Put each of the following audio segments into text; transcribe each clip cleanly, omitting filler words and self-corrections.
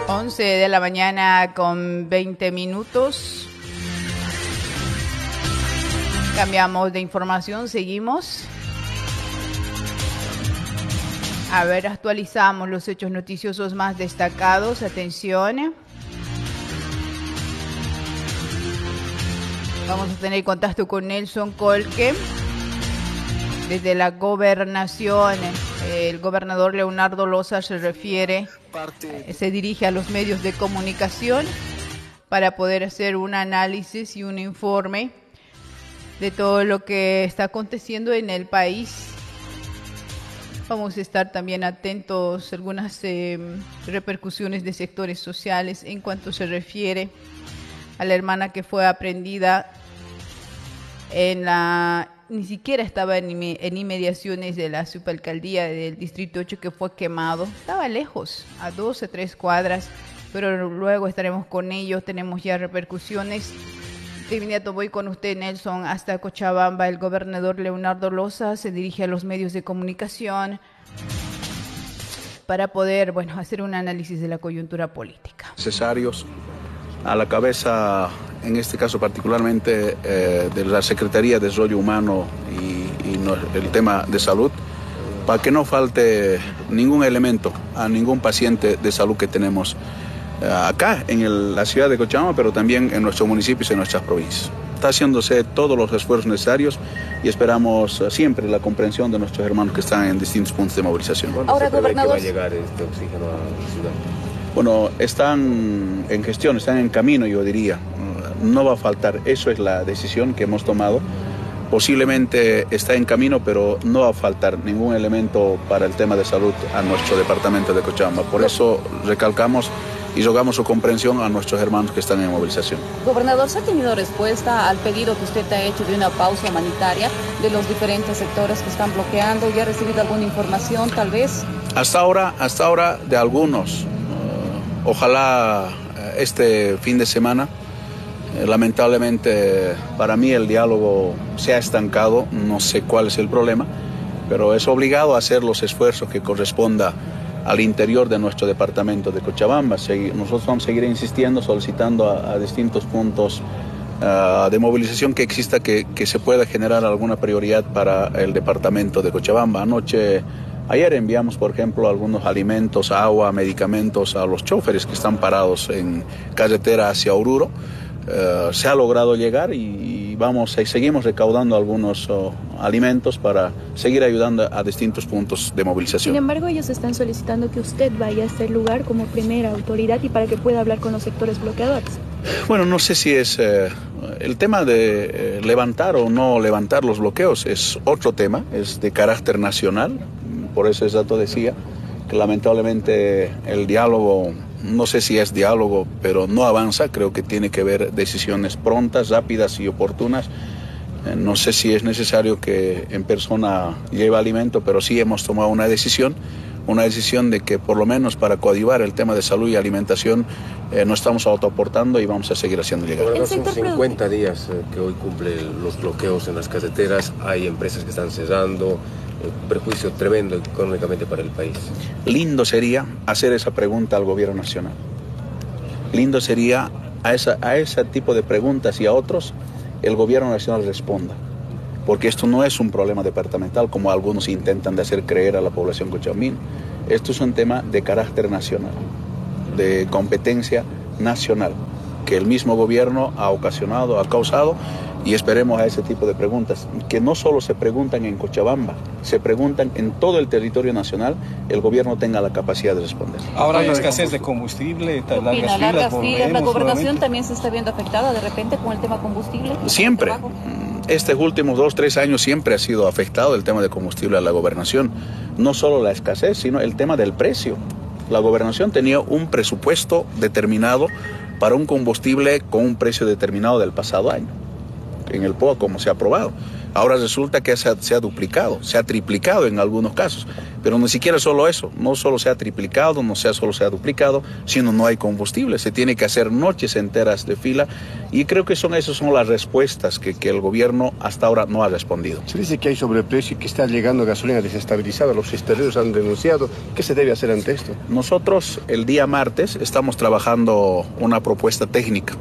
11 de la mañana con 20 minutos. Cambiamos de información, seguimos. A ver, actualizamos los hechos noticiosos más destacados. Atención. Vamos a tener contacto con Nelson Colque desde la gobernación. El gobernador Leonardo Loza se dirige a los medios de comunicación para poder hacer un análisis y un informe de todo lo que está aconteciendo en el país. Vamos a estar también atentos a algunas repercusiones de sectores sociales en cuanto se refiere a la hermana que fue aprehendida ni siquiera estaba en inmediaciones de la subalcaldía del Distrito 8, que fue quemado. Estaba lejos, a 2 o 3 cuadras, pero luego estaremos con ellos. Tenemos ya repercusiones. De inmediato voy con usted, Nelson, hasta Cochabamba. El gobernador Leonardo Loza se dirige a los medios de comunicación para poder, hacer un análisis de la coyuntura política. Necesarios a la cabeza, en este caso particularmente de la Secretaría de Desarrollo Humano y el tema de salud, para que no falte ningún elemento a ningún paciente de salud que tenemos acá en la ciudad de Cochabamba, pero también en nuestros municipios y en nuestras provincias. Está haciéndose todos los esfuerzos necesarios y esperamos siempre la comprensión de nuestros hermanos que están en distintos puntos de movilización. Ahora, gobernador, ¿va a llegar este oxígeno a la ciudad? Bueno, están en gestión, están en camino, yo diría. No va a faltar, eso es la decisión que hemos tomado. Posiblemente está en camino, pero no va a faltar ningún elemento para el tema de salud a nuestro departamento de Cochabamba. Por eso recalcamos y rogamos su comprensión a nuestros hermanos que están en movilización. Gobernador, ¿se ha tenido respuesta al pedido que usted ha hecho de una pausa humanitaria de los diferentes sectores que están bloqueando? ¿Ya ha recibido alguna información, tal vez? Hasta ahora de algunos. Ojalá este fin de semana. Lamentablemente para mí el diálogo se ha estancado, no sé cuál es el problema, pero es obligado a hacer los esfuerzos que corresponda al interior de nuestro departamento de Cochabamba. Nosotros vamos a seguir insistiendo, solicitando a distintos puntos de movilización que exista, que se pueda generar alguna prioridad para el departamento de Cochabamba. Ayer enviamos, por ejemplo, algunos alimentos, agua, medicamentos a los choferes que están parados en carretera hacia Oruro. Se ha logrado llegar y seguimos recaudando algunos alimentos para seguir ayudando a distintos puntos de movilización. Sin embargo, ellos están solicitando que usted vaya a este lugar como primera autoridad y para que pueda hablar con los sectores bloqueadores. Bueno, no sé si es el tema de levantar o no levantar los bloqueos, es otro tema, es de carácter nacional. Por eso exacto decía que lamentablemente el diálogo, no sé si es diálogo, pero no avanza. Creo que tiene que haber decisiones prontas, rápidas y oportunas. No sé si es necesario que en persona lleve alimento, pero sí hemos tomado una decisión de que por lo menos para coadyuvar el tema de salud y alimentación nos estamos autoaportando y vamos a seguir haciendo llegar. Ahora son 50 días que hoy cumple los bloqueos en las carreteras, hay empresas que están cerrando, perjuicio tremendo económicamente para el país. Lindo sería hacer esa pregunta al gobierno nacional. Lindo sería a ese tipo de preguntas y a otros el gobierno nacional responda. Porque esto no es un problema departamental como algunos intentan de hacer creer a la población cochabambina. Esto es un tema de carácter nacional, de competencia nacional, que el mismo gobierno ha ocasionado, ha causado, y esperemos a ese tipo de preguntas, que no solo se preguntan en Cochabamba, se preguntan en todo el territorio nacional, el gobierno tenga la capacidad de responder. Ahora hay escasez de combustible, largas filas. ¿La gobernación también se está viendo afectada de repente con el tema combustible? Siempre. Estos últimos 2-3 años siempre ha sido afectado el tema de combustible a la gobernación. No solo la escasez, sino el tema del precio. La gobernación tenía un presupuesto determinado para un combustible con un precio determinado del pasado año, en el POA como se ha aprobado. Ahora resulta que se ha duplicado, se ha triplicado en algunos casos, pero ni siquiera solo eso, no solo se ha triplicado, solo se ha duplicado, sino no hay combustible, se tiene que hacer noches enteras de fila y creo que esas son las respuestas que el gobierno hasta ahora no ha respondido. Se dice que hay sobreprecio y que está llegando gasolina desestabilizada, los cisterneros han denunciado. ¿Qué se debe hacer ante esto? Nosotros el día martes estamos trabajando una propuesta técnica,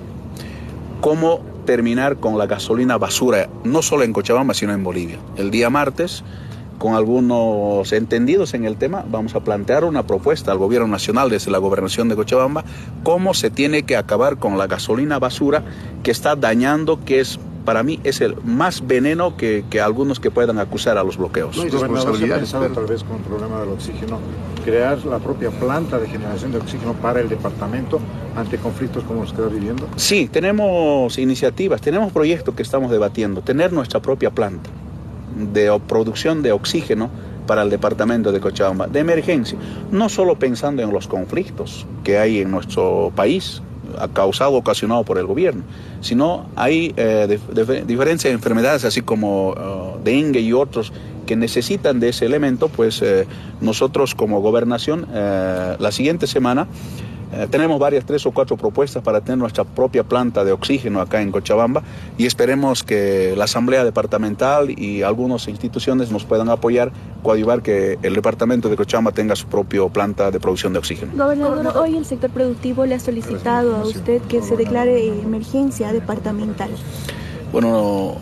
cómo terminar con la gasolina basura, no solo en Cochabamba, sino en Bolivia. El día martes, con algunos entendidos en el tema, vamos a plantear una propuesta al gobierno nacional desde la gobernación de Cochabamba, cómo se tiene que acabar con la gasolina basura que está dañando, que es, para mí, es el más veneno que algunos que puedan acusar a los bloqueos. No hay responsabilidades, tal vez con el problema del oxígeno, crear la propia planta de generación de oxígeno para el departamento ante conflictos como los que está viviendo. Sí, tenemos iniciativas, tenemos proyectos que estamos debatiendo, tener nuestra propia planta de producción de oxígeno para el departamento de Cochabamba, de emergencia, no solo pensando en los conflictos que hay en nuestro país, ocasionado por el gobierno, sino hay diferentes enfermedades, así como dengue y otros, que necesitan de ese elemento. Pues nosotros como gobernación, la siguiente semana, tenemos 3 o 4 propuestas para tener nuestra propia planta de oxígeno acá en Cochabamba y esperemos que la Asamblea Departamental y algunas instituciones nos puedan apoyar, coadyuvar que el departamento de Cochabamba tenga su propia planta de producción de oxígeno. Gobernador, hoy el sector productivo le ha solicitado a usted que se declare emergencia departamental. Bueno,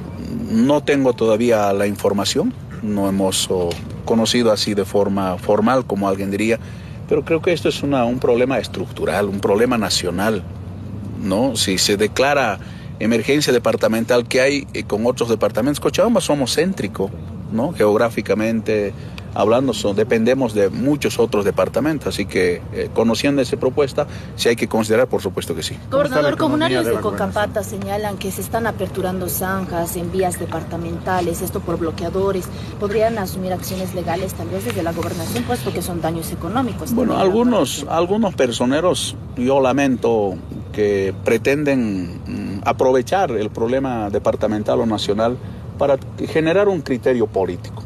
no tengo todavía la información, no hemos conocido así de forma formal, como alguien diría, pero creo que esto es un problema estructural, un problema nacional, ¿no? Si se declara emergencia departamental, que hay con otros departamentos, Cochabamba somos céntricos, ¿no? Geográficamente hablando, dependemos de muchos otros departamentos, así que conociendo esa propuesta, si hay que considerar, por supuesto que sí. Gobernador, comunarios de Cocapata señalan que se están aperturando zanjas en vías departamentales, esto por bloqueadores. ¿Podrían asumir acciones legales tal vez desde la gobernación, puesto que son daños económicos? Bueno, algunos personeros, yo lamento que pretenden aprovechar el problema departamental o nacional para generar un criterio político.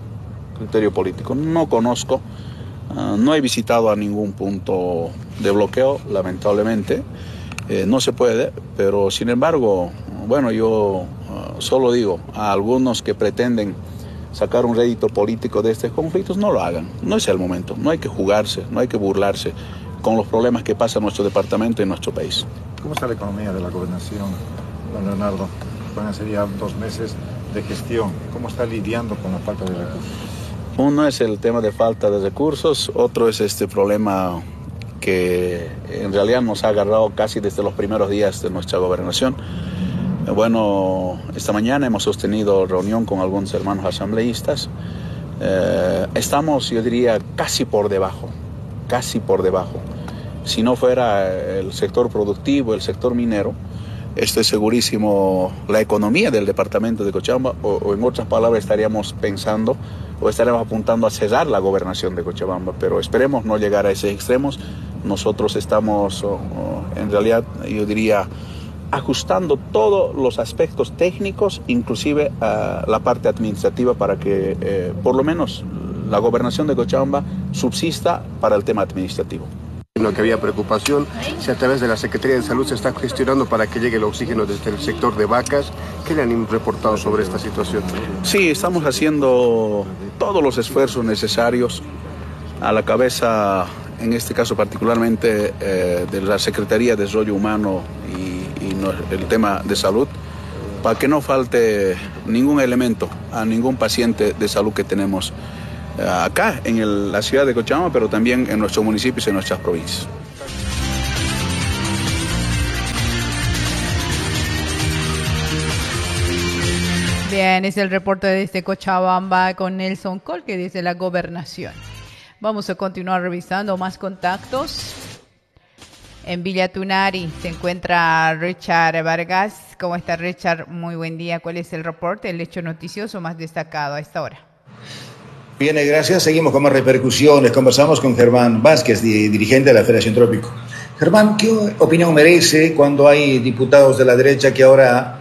No conozco, no he visitado a ningún punto de bloqueo, lamentablemente, no se puede, pero sin embargo, bueno, yo solo digo a algunos que pretenden sacar un rédito político de estos conflictos, no lo hagan, no es el momento, no hay que jugarse, no hay que burlarse con los problemas que pasa en nuestro departamento y en nuestro país. ¿Cómo está la economía de la gobernación, don Leonardo? Van a ser ya 2 meses de gestión, ¿cómo está lidiando con la falta de recursos? Uno es el tema de falta de recursos, otro es este problema que en realidad nos ha agarrado casi desde los primeros días de nuestra gobernación. Bueno, esta mañana hemos sostenido reunión con algunos hermanos asambleístas. Estamos, yo diría, casi por debajo. Si no fuera el sector productivo, el sector minero, estoy segurísimo la economía del departamento de Cochabamba, o en otras palabras estaríamos pensando o estaremos apuntando a cerrar la gobernación de Cochabamba, pero esperemos no llegar a esos extremos. Nosotros estamos en realidad, yo diría, ajustando todos los aspectos técnicos, inclusive la parte administrativa, para que por lo menos la gobernación de Cochabamba subsista para el tema administrativo. Que había preocupación si a través de la Secretaría de Salud se está gestionando para que llegue el oxígeno desde el sector de Vacas. ¿Qué le han reportado sobre esta situación? Sí, estamos haciendo todos los esfuerzos necesarios a la cabeza, en este caso particularmente de la Secretaría de Desarrollo Humano y el tema de salud, para que no falte ningún elemento a ningún paciente de salud que tenemos acá en la ciudad de Cochabamba, pero también en nuestros municipios y en nuestras provincias. Bien, es el reporte desde Cochabamba con Nelson Colque desde la gobernación. Vamos a continuar revisando más contactos. En Villa Tunari se encuentra Richard Vargas. ¿Cómo está, Richard? Muy buen día. ¿Cuál es el reporte, el hecho noticioso más destacado a esta hora? Bien, gracias. Seguimos con más repercusiones. Conversamos con Germán Vázquez, dirigente de la Federación Trópico. Germán, ¿qué opinión merece cuando hay diputados de la derecha que ahora